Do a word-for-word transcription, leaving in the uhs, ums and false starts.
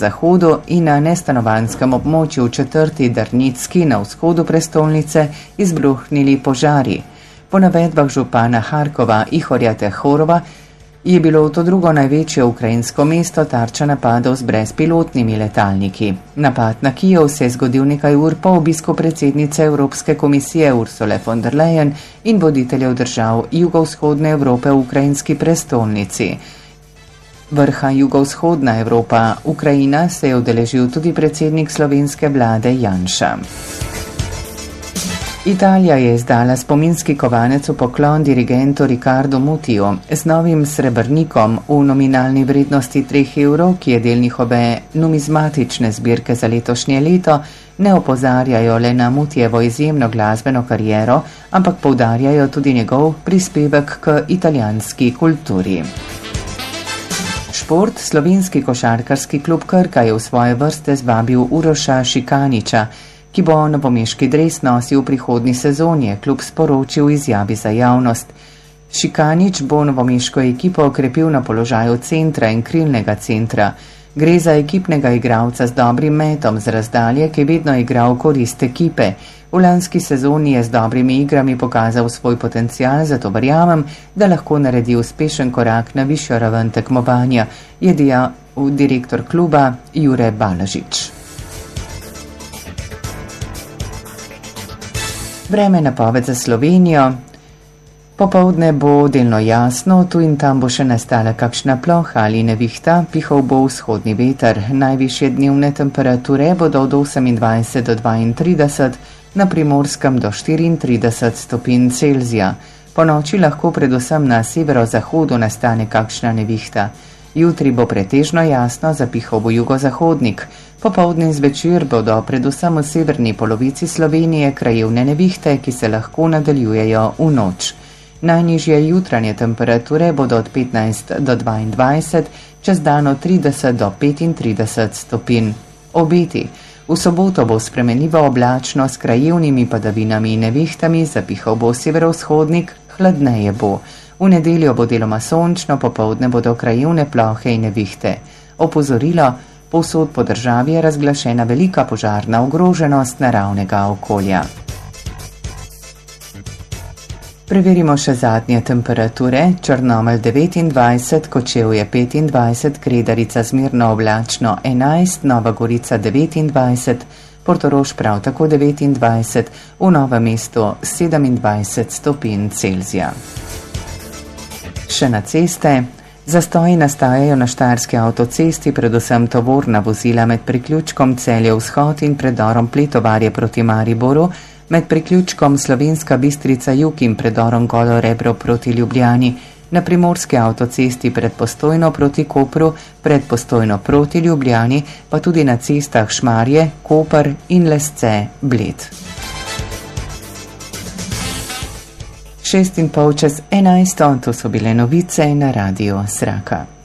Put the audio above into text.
zahodu in na nestanovanskem območju v četrti Darnicki na vzhodu prestolnice izbruhnili požari. Po navedbah župana Harkova Ihorja Tehorova je bilo to drugo največje ukrajinsko mesto tarča napadov z brezpilotnimi letalniki. Napad na Kijev se je zgodil nekaj ur po obisku predsednice Evropske komisije Ursule von der Leyen in voditeljev držav jugovzhodne Evrope v ukrajinski prestolnici. Vrha jugovzhodna Evropa Ukrajina se je udeležil tudi predsednik slovenske vlade Janša. Italija je izdala spominski kovanec v poklon dirigentu Riccardo Mutiju z novim srebrnikom v nominalni vrednosti treh evrov, ki je del njihove numizmatične zbirke za letošnje leto, ne opozarjajo le na Mutijevo izjemno glasbeno kariero, ampak poudarjajo tudi njegov prispevek k italijanski kulturi. Šport. Slovenski košarkarski klub Krka je v svoje vrste zvabil Uroša Šikaniča, ki bo novomeški dres nosil v prihodnji sezoni, je klub sporočil v izjavi za javnost. Šikanič bo novomeško ekipo okrepil na položaju centra in krilnega centra. Gre za ekipnega igralca z dobrim metom z razdalje, ki je vedno igral v korist ekipe. V lanski sezoni je z dobrimi igrami pokazal svoj potencial, zato verjamem, da lahko naredi uspešen korak na višjo raven tekmovanja, je dejal direktor kluba Jure Balažič. Vreme napoved za Slovenijo. Popoldne bo delno jasno, tu in tam bo še nastala kakšna ploha ali nevihta, pihal bo vzhodni veter. Najvišje dnevne temperature bodo od osemindvajset do dvaintrideset, na Primorskem do štiriintrideset stopinj Celzija. Po noči lahko predvsem na severozahodu nastane kakšna nevihta. Jutri bo pretežno jasno, zapihal bo jugozahodnik. Popoldne in zvečer bodo predvsem v severni polovici Slovenije krajevne nevihte, ki se lahko nadaljujejo v noč. Najnižje jutranje temperature bodo od petnajst do dvaindvajset, čez dan od trideset do petintrideset stopinj. Obeti. V soboto bo spremenljivo oblačno s krajevnimi padavinami in nevihtami, zapihal bo severovzhodnik, hladneje bo. V nedeljo bo deloma sončno, popoldne bodo krajevne plohe in nevihte. Opozorilo. Povsod po državi je razglašena velika požarna ogroženost naravnega okolja. Preverimo še zadnje temperature. Črnomelj devetindvajset, Kočevje petindvajset, Kredarica zmerno oblačno enajst, Nova Gorica devetindvajset, Portorož prav tako devetindvajset, v Novem mestu sedemindvajset stopinj Celzija. Še na ceste. Zastoji nastajajo na štajerski avtocesti, predvsem tovorna vozila med priključkom Celje vzhod in predorom Pletovarje proti Mariboru, med priključkom Slovenska Bistrica jug in predorom Golo Rebro proti Ljubljani, na primorski avtocesti pred Postojno proti Kopru, pred Postojno proti Ljubljani, pa tudi na cestah Šmarje, Koper in Lesce, Bled. Šest in pol čez enajsto, to so bile novice na Radiu Sraka.